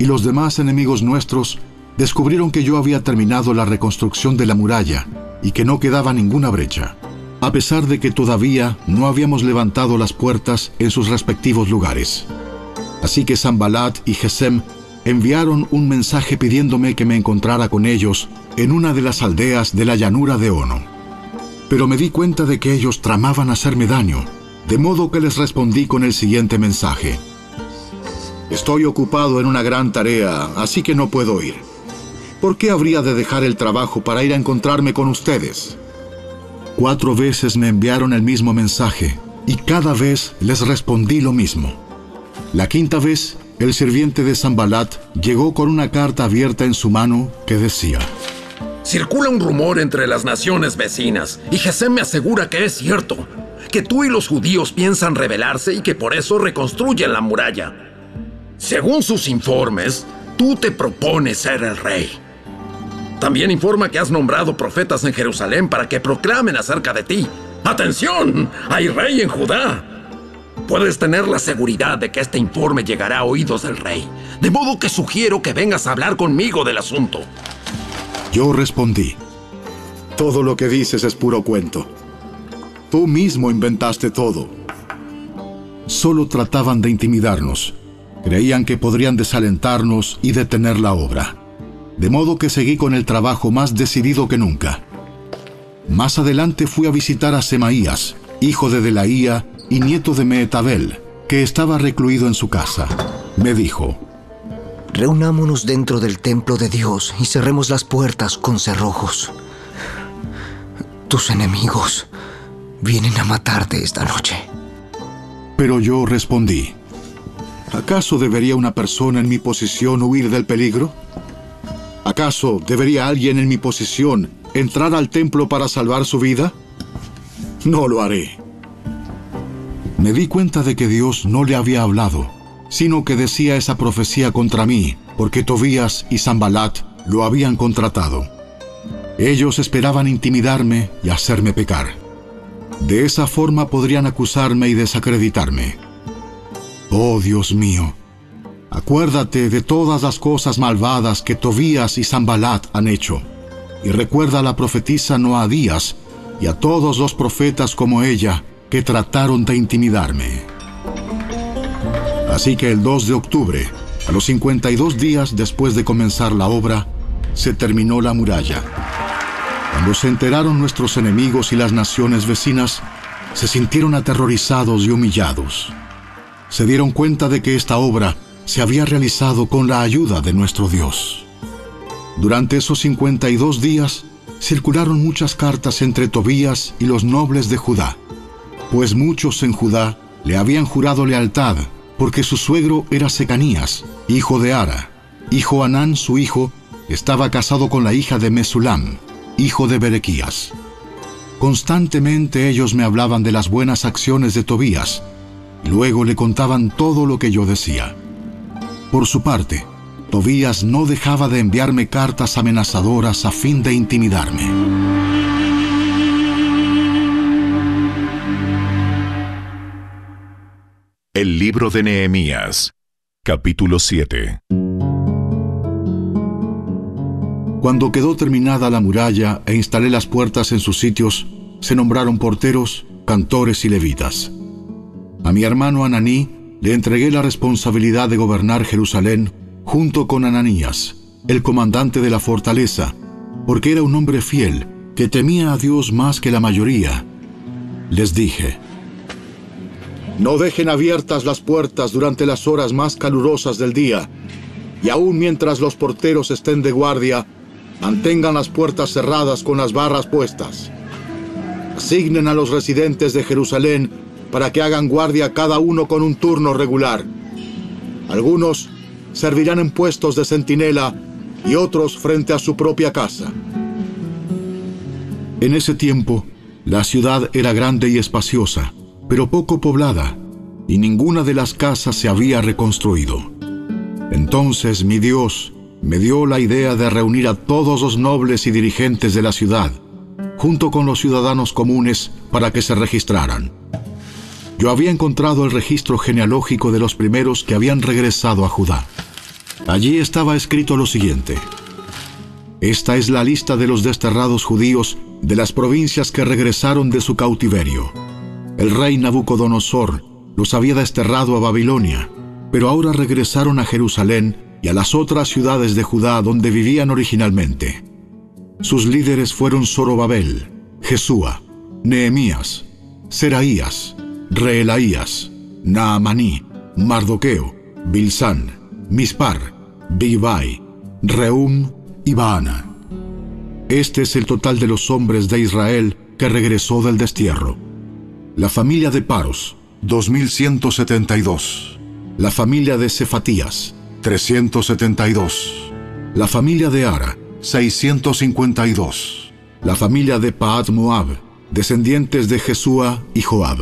y los demás enemigos nuestros descubrieron que yo había terminado la reconstrucción de la muralla y que no quedaba ninguna brecha, a pesar de que todavía no habíamos levantado las puertas en sus respectivos lugares. Así que Sanbalat y Gesem enviaron un mensaje pidiéndome que me encontrara con ellos en una de las aldeas de la llanura de Ono. Pero me di cuenta de que ellos tramaban hacerme daño, de modo que les respondí con el siguiente mensaje: estoy ocupado en una gran tarea, así que no puedo ir. ¿Por qué habría de dejar el trabajo para ir a encontrarme con ustedes? 4 veces me enviaron el mismo mensaje, y cada vez les respondí lo mismo. La 5ª vez, el sirviente de Sanbalat llegó con una carta abierta en su mano que decía: circula un rumor entre las naciones vecinas, y Gesem me asegura que es cierto, que tú y los judíos piensan rebelarse y que por eso reconstruyen la muralla. Según sus informes, tú te propones ser el rey. También informa que has nombrado profetas en Jerusalén para que proclamen acerca de ti: ¡atención! ¡Hay rey en Judá! Puedes tener la seguridad de que este informe llegará a oídos del rey, de modo que sugiero que vengas a hablar conmigo del asunto. Yo respondí: todo lo que dices es puro cuento. Tú mismo inventaste todo. Solo trataban de intimidarnos. Creían que podrían desalentarnos y detener la obra. De modo que seguí con el trabajo más decidido que nunca. Más adelante fui a visitar a Semaías, hijo de Delaía y nieto de Mehetabel, que estaba recluido en su casa. Me dijo: reunámonos dentro del templo de Dios y cerremos las puertas con cerrojos. Tus enemigos vienen a matarte esta noche. Pero yo respondí: ¿acaso debería una persona en mi posición huir del peligro? ¿Acaso debería alguien en mi posición entrar al templo para salvar su vida? No lo haré. Me di cuenta de que Dios no le había hablado, sino que decía esa profecía contra mí, porque Tobías y Sanbalat lo habían contratado. Ellos esperaban intimidarme y hacerme pecar. De esa forma podrían acusarme y desacreditarme. Oh Dios mío, acuérdate de todas las cosas malvadas que Tobías y Sanbalat han hecho, y recuerda a la profetisa Noadías y a todos los profetas como ella que trataron de intimidarme. Así que el 2 de octubre, a los 52 días después de comenzar la obra, se terminó la muralla. Cuando se enteraron nuestros enemigos y las naciones vecinas, se sintieron aterrorizados y humillados. Se dieron cuenta de que esta obra se había realizado con la ayuda de nuestro Dios. Durante esos 52 días, circularon muchas cartas entre Tobías y los nobles de Judá, pues muchos en Judá le habían jurado lealtad, porque su suegro era Secanías, hijo de Ara, y Johanán, su hijo, estaba casado con la hija de Mesulam, hijo de Berequías. Constantemente ellos me hablaban de las buenas acciones de Tobías, y luego le contaban todo lo que yo decía. Por su parte, Tobías no dejaba de enviarme cartas amenazadoras a fin de intimidarme. El libro de Nehemías, capítulo 7. Cuando quedó terminada la muralla e instalé las puertas en sus sitios, se nombraron porteros, cantores y levitas. A mi hermano Ananí le entregué la responsabilidad de gobernar Jerusalén junto con Ananías, el comandante de la fortaleza, porque era un hombre fiel que temía a Dios más que la mayoría. Les dije: no dejen abiertas las puertas durante las horas más calurosas del día, y aún mientras los porteros estén de guardia, mantengan las puertas cerradas con las barras puestas. Asignen a los residentes de Jerusalén para que hagan guardia cada uno con un turno regular. Algunos servirán en puestos de centinela y otros frente a su propia casa. En ese tiempo, la ciudad era grande y espaciosa, pero poco poblada, y ninguna de las casas se había reconstruido. Entonces mi Dios me dio la idea de reunir a todos los nobles y dirigentes de la ciudad, junto con los ciudadanos comunes, para que se registraran. Yo había encontrado el registro genealógico de los primeros que habían regresado a Judá. Allí estaba escrito lo siguiente: Esta es la lista de los desterrados judíos de las provincias que regresaron de su cautiverio. El rey Nabucodonosor los había desterrado a Babilonia, pero ahora regresaron a Jerusalén y a las otras ciudades de Judá donde vivían originalmente. Sus líderes fueron Zorobabel, Jesúa, Nehemías, Seraías, Reelaías, Naamaní, Mardoqueo, Bilsán, Mispar, Bigvai, Rehum y Baana. Este es el total de los hombres de Israel que regresó del destierro. La familia de Paros, 2172. La familia de Cefatías, 372. La familia de Ara, 652. La familia de Pahat Moab, descendientes de Jesúa y Joab,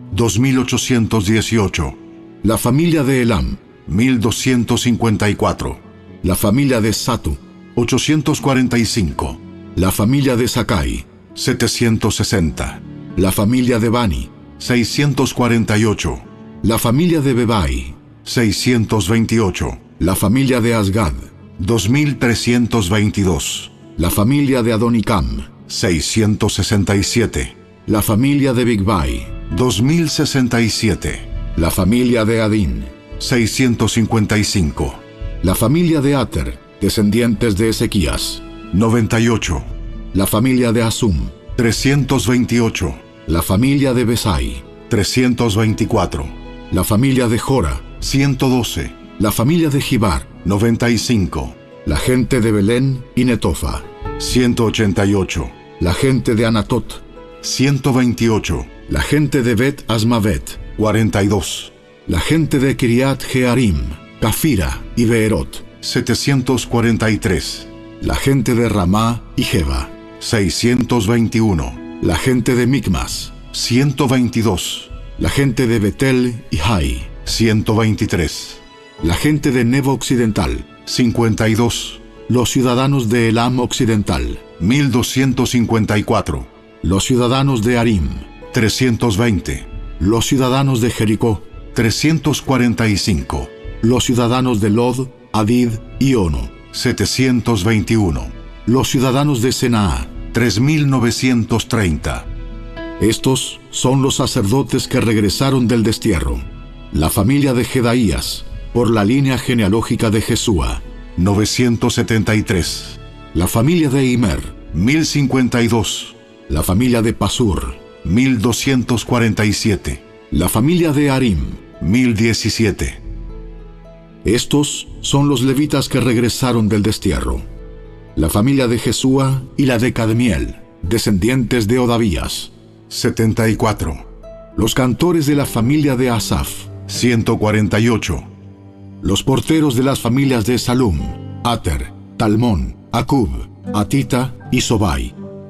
2818. La familia de Elam, 1254. La familia de Satu, 845. La familia de Sakai, 760. La familia de Bani, 648. La familia de Bebai, 628. La familia de Asgad, 2322. La familia de Adonicam, 667. La familia de Bigvai, 2067. La familia de Adín, 655. La familia de Ater, descendientes de Ezequías, 98. La familia de Asum, 328. La familia de Besai, 324. La familia de Jora, 112. La familia de Gibar, 95. La gente de Belén y Netofa, 188. La gente de Anatot, 128. La gente de Bet Asmavet, 42. La gente de Kiriat Jearim, Cafira y Beerot, 743. La gente de Ramá y Jeba, 621. La gente de Micmas, 122. La gente de Betel y Hai, 123. La gente de Nebo Occidental, 52. Los ciudadanos de Elam Occidental, 1254. Los ciudadanos de Arim, 320. Los ciudadanos de Jericó, 345. Los ciudadanos de Lod, Hadid y Ono, 721. Los ciudadanos de Senaa, 3930. Estos son los sacerdotes que regresaron del destierro. La familia de Jedaías, por la línea genealógica de Jesúa, 973. La familia de Imer, 1052. La familia de Pasur, 1247. La familia de Arim, 1017. Estos son los levitas que regresaron del destierro. La familia de Jesúa y la de Cadmiel, descendientes de Odavías, 74. Los cantores de la familia de Asaf, 148. Los porteros de las familias de Salum, Ater, Talmón, Acub, Atita y Sobai,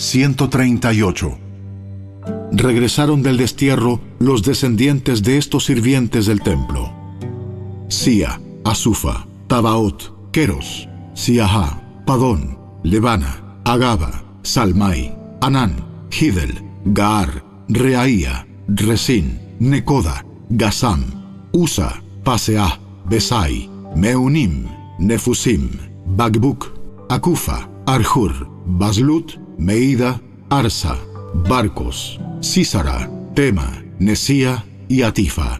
138. Regresaron del destierro los descendientes de estos sirvientes del templo: Sia, Asufa, Tabaot, Keros, Siaha, Padón, Lebana, Agaba, Salmai, Anán, Hidel, Gaar, Reaía, Resín, Necoda, Gasam, Usa, Paseah, Besai, Meunim, Nefusim, Bagbuk, Akufa, Arjur, Baslut, Meida, Arsa, Barcos, Sísara, Tema, Nesía y Atifa.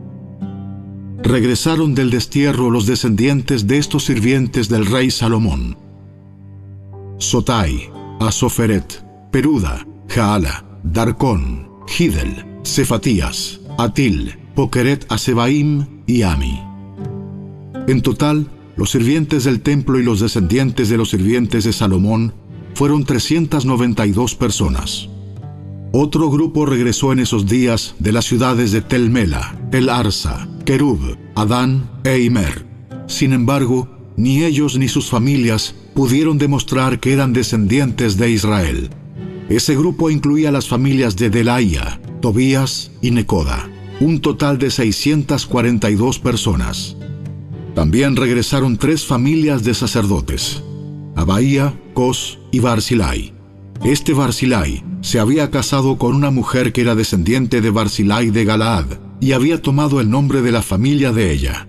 Regresaron del destierro los descendientes de estos sirvientes del rey Salomón: Sotai, Asoferet, Peruda, Jaala, Darcón, Hidel, Cefatías, Atil, Pokeret Asebaim y Ami. En total, los sirvientes del templo y los descendientes de los sirvientes de Salomón fueron 392 personas. Otro grupo regresó en esos días de las ciudades de Tel Mela, Tel Arsa, Kerub, Adán e Imer. Sin embargo, ni ellos ni sus familias pudieron demostrar que eran descendientes de Israel. Ese grupo incluía las familias de Delaía, Tobías y Necoda, un total de 642 personas. También regresaron 3 familias de sacerdotes: Abaía, Cos y Barzilai. Este Barzilai se había casado con una mujer que era descendiente de Barzilai de Galaad y había tomado el nombre de la familia de ella.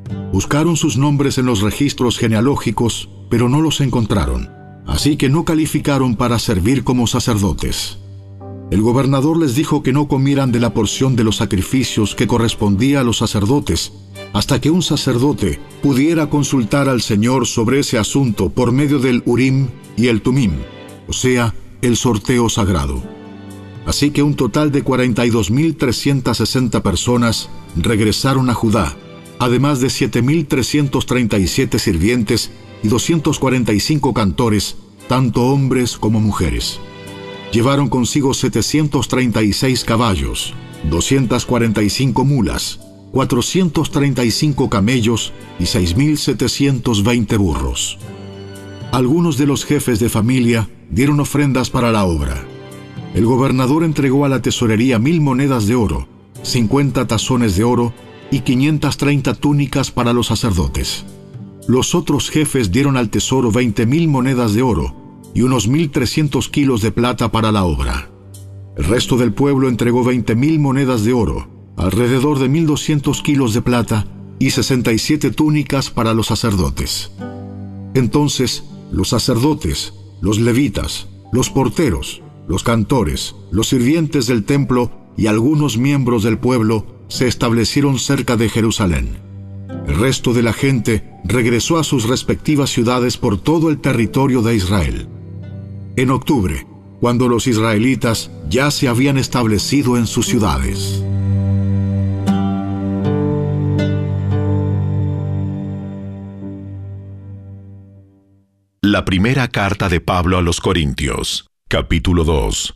Buscaron sus nombres en los registros genealógicos, pero no los encontraron, así que no calificaron para servir como sacerdotes. El gobernador les dijo que no comieran de la porción de los sacrificios que correspondía a los sacerdotes, hasta que un sacerdote pudiera consultar al Señor sobre ese asunto por medio del Urim y el Tumim, o sea, el sorteo sagrado. Así que un total de 42.360 personas regresaron a Judá, además de 7.337 sirvientes y 245 cantores, tanto hombres como mujeres. Llevaron consigo 736 caballos, 245 mulas, 435 camellos y 6.720 burros. Algunos de los jefes de familia dieron ofrendas para la obra. El gobernador entregó a la tesorería 1,000 monedas de oro, 50 tazones de oro y 530 túnicas para los sacerdotes. Los otros jefes dieron al tesoro 20,000 monedas de oro y unos 1,300 kilos de plata para la obra. El resto del pueblo entregó 20,000 monedas de oro, alrededor de 1,200 kilos de plata y 67 túnicas para los sacerdotes. Entonces, los sacerdotes, los levitas, los porteros, los cantores, los sirvientes del templo y algunos miembros del pueblo se establecieron cerca de Jerusalén. El resto de la gente regresó a sus respectivas ciudades por todo el territorio de Israel. En octubre, cuando los israelitas ya se habían establecido en sus ciudades. La primera carta de Pablo a los Corintios, capítulo 2.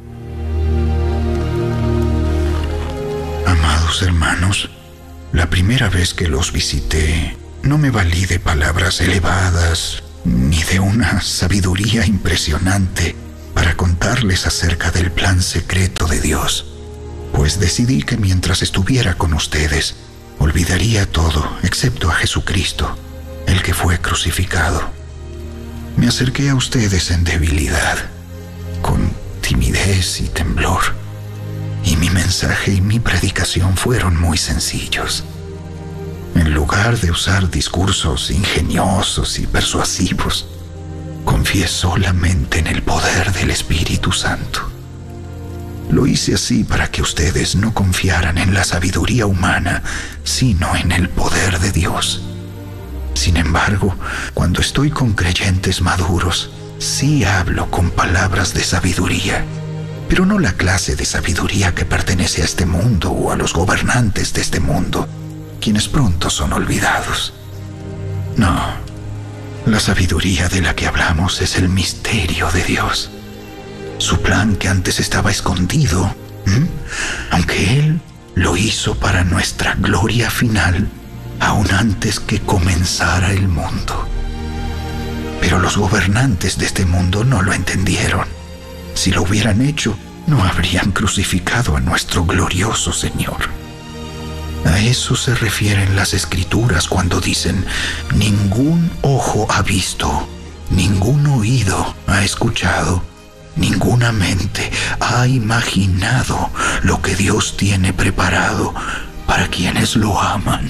Amados hermanos, la primera vez que los visité, no me valí de palabras elevadas ni de una sabiduría impresionante para contarles acerca del plan secreto de Dios, pues decidí que mientras estuviera con ustedes, olvidaría todo excepto a Jesucristo, el que fue crucificado. Me acerqué a ustedes en debilidad, con timidez y temblor, y mi mensaje y mi predicación fueron muy sencillos. En lugar de usar discursos ingeniosos y persuasivos, confié solamente en el poder del Espíritu Santo. Lo hice así para que ustedes no confiaran en la sabiduría humana, sino en el poder de Dios. Sin embargo, cuando estoy con creyentes maduros, sí hablo con palabras de sabiduría, pero no la clase de sabiduría que pertenece a este mundo o a los gobernantes de este mundo, quienes pronto son olvidados. No, la sabiduría de la que hablamos es el misterio de Dios. Su plan que antes estaba escondido, aunque Él lo hizo para nuestra gloria final, aún antes que comenzara el mundo. Pero los gobernantes de este mundo no lo entendieron. Si lo hubieran hecho, no habrían crucificado a nuestro glorioso Señor. A eso se refieren las Escrituras cuando dicen: ningún ojo ha visto, ningún oído ha escuchado, ninguna mente ha imaginado lo que Dios tiene preparado para quienes lo aman.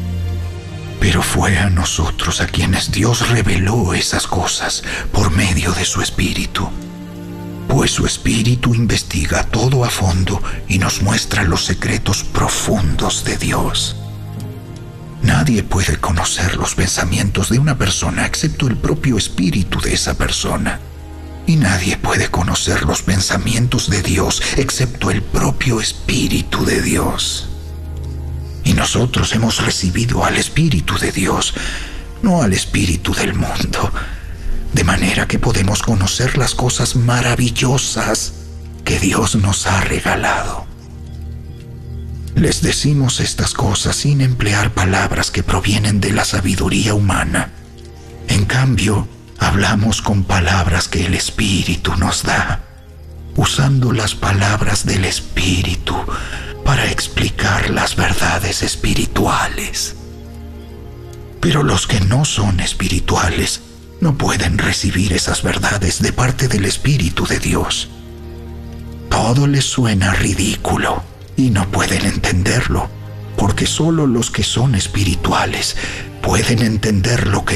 Pero fue a nosotros a quienes Dios reveló esas cosas por medio de su Espíritu. Pues su Espíritu investiga todo a fondo y nos muestra los secretos profundos de Dios. Nadie puede conocer los pensamientos de una persona excepto el propio espíritu de esa persona. Y nadie puede conocer los pensamientos de Dios excepto el propio Espíritu de Dios. Y nosotros hemos recibido al Espíritu de Dios, no al espíritu del mundo, de manera que podemos conocer las cosas maravillosas que Dios nos ha regalado. Les decimos estas cosas sin emplear palabras que provienen de la sabiduría humana. En cambio, hablamos con palabras que el Espíritu nos da, usando las palabras del Espíritu para explicar las verdades espirituales. Pero los que no son espirituales no pueden recibir esas verdades de parte del Espíritu de Dios. Todo les suena ridículo y no pueden entenderlo, porque solo los que son espirituales pueden entender lo que